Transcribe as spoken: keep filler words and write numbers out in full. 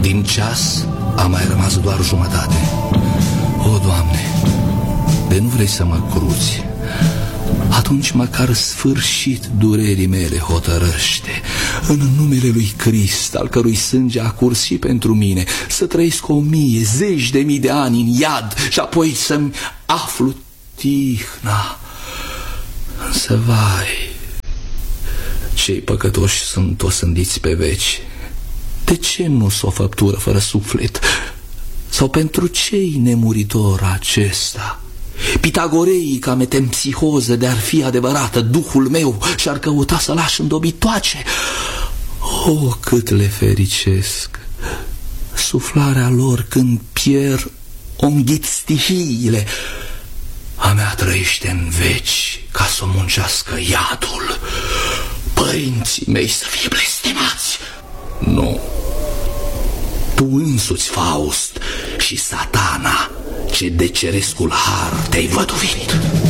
Din ceas a mai rămas doar jumătate. O, Doamne, de nu vrei să mă cruți, atunci măcar sfârșit durerii mele hotărăște. În numele lui Crist, al cărui sânge a curs și pentru mine, să trăiesc o mie, zeci de mii de ani în iad și apoi să-mi aflu tihna. Însă, vai, cei păcătoși sunt osândiți pe veci. De ce nu s-o făptură fără suflet? Sau pentru ce-i nemuritor acesta? Pitagoreii, ca metempsihoză de-ar fi adevărată, duhul meu și-ar căuta să lași îndobitoace. O, cât le fericesc! Suflarea lor când pierd o înghit stihiile. A mea trăiește în veci ca să o muncească iadul. Părinții mei să fie blestemați! Nu, tu însuți, Faust, și Satana, ce de cerescul har te-ai văduvit.